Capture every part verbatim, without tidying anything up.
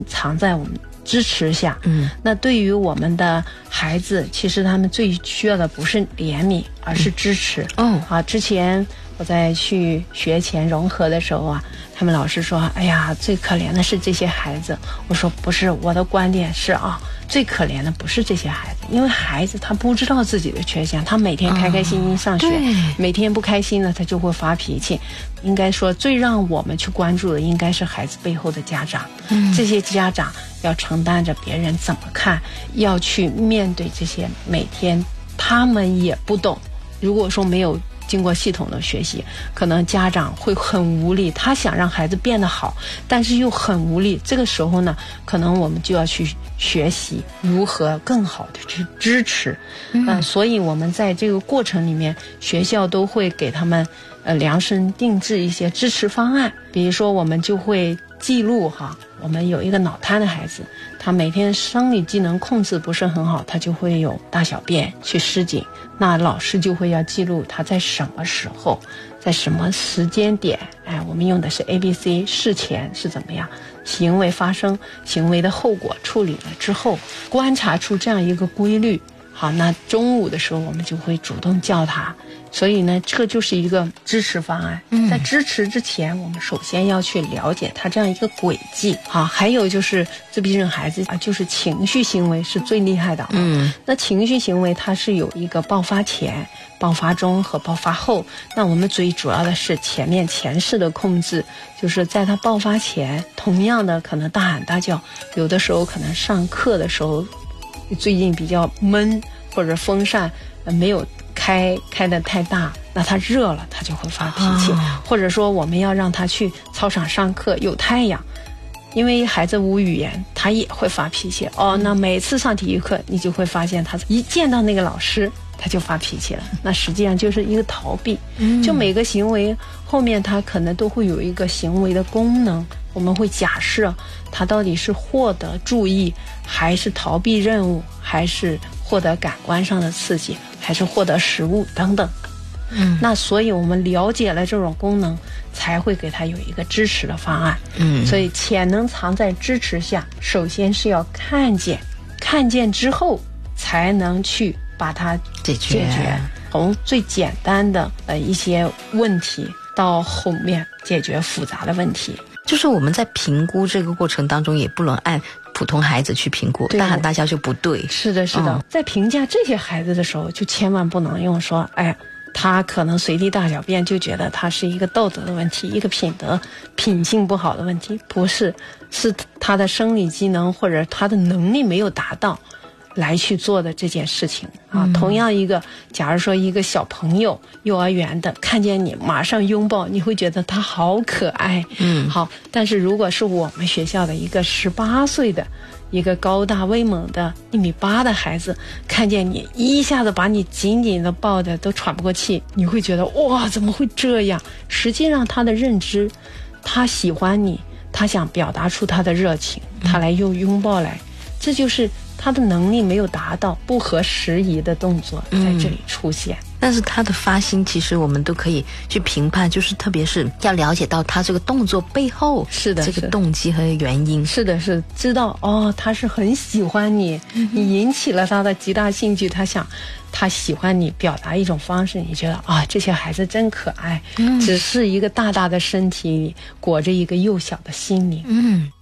藏在我们支持下。嗯，那对于我们的孩子，其实他们最需要的不是怜悯，而是支持。 嗯、 哦，啊，之前我在去学前融合的时候啊，他们老师说，哎呀，最可怜的是这些孩子。我说不是，我的观点是啊，最可怜的不是这些孩子，因为孩子他不知道自己的缺陷，他每天开开心心上学，哦、每天不开心了他就会发脾气。应该说最让我们去关注的应该是孩子背后的家长。嗯，这些家长要承担着别人怎么看，要去面对这些每天他们也不懂。如果说没有经过系统的学习，可能家长会很无力，他想让孩子变得好，但是又很无力。这个时候呢，可能我们就要去学习如何更好的去支持。嗯、呃，所以我们在这个过程里面，学校都会给他们呃量身定制一些支持方案。比如说，我们就会记录哈，我们有一个脑瘫的孩子，他每天生理机能控制不是很好，他就会有大小便去失禁。那老师就会要记录他在什么时候，在什么时间点，哎，我们用的是 A B C， 事前是怎么样，行为发生，行为的后果处理了之后，观察出这样一个规律。好，那中午的时候我们就会主动叫他。所以呢，这就是一个支持方案。嗯，在支持之前，我们首先要去了解他这样一个轨迹。好，还有就是自闭症孩子啊，就是情绪行为是最厉害的。嗯，那情绪行为它是有一个爆发前、爆发中和爆发后。那我们最主要的是前面前世的控制，就是在他爆发前，同样的可能大喊大叫，有的时候可能上课的时候最近比较闷，或者风扇没有开开得太大，那他热了他就会发脾气。哦、或者说我们要让他去操场上课，有太阳，因为孩子无语言，他也会发脾气。哦，那每次上体育课你就会发现他一见到那个老师他就发脾气了，那实际上就是一个逃避。嗯、就每个行为后面他可能都会有一个行为的功能，我们会假设他到底是获得注意，还是逃避任务，还是获得感官上的刺激，还是获得食物等等。嗯，那所以我们了解了这种功能，才会给他有一个支持的方案。嗯，所以潜能藏在支持下，首先是要看见，看见之后才能去把它解决。解决从最简单的呃一些问题到后面解决复杂的问题。 就是我们在评估这个过程当中，也不能按普通孩子去评估，大喊大叫就不对。 是的，是的。嗯、在评价这些孩子的时候，就千万不能用说，哎，他可能随地大小便，就觉得他是一个道德的问题，一个品德品性不好的问题。不是，是他的生理机能或者他的能力没有达到来去做的这件事情啊。嗯、同样一个，假如说一个小朋友幼儿园的看见你马上拥抱，你会觉得他好可爱。嗯，好。但是如果是我们学校的一个十八岁的一个高大威猛的一米八的孩子，看见你一下子把你紧紧的抱着都喘不过气，你会觉得哇，怎么会这样？实际上他的认知，他喜欢你，他想表达出他的热情，他来用拥抱来，这就是他的能力没有达到，不合时宜的动作在这里出现。嗯、 但是他的发心，其实我们都可以去评判，就是特别是要了解到他这个动作背后是的这个动机和原因。 是的，是知道哦，他是很喜欢你，嗯、你引起了他的极大兴趣，他想他喜欢你，表达一种方式，你觉得啊，这些孩子真可爱。嗯、只是一个大大的身体里裹着一个幼小的心灵。嗯。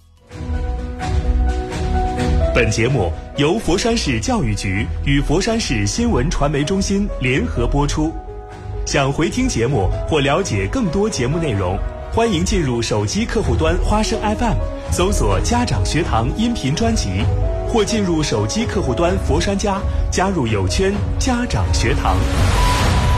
本节目由佛山市教育局与佛山市新闻传媒中心联合播出。想回听节目或了解更多节目内容，欢迎进入手机客户端花生 F M， 搜索家长学堂音频专辑，或进入手机客户端佛山家，加入有圈家长学堂。